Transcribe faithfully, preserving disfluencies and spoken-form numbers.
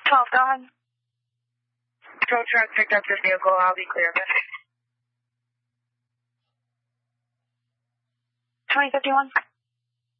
twelve, go ahead. Tow truck picked up this vehicle. I'll be clear of it. twenty fifty-one.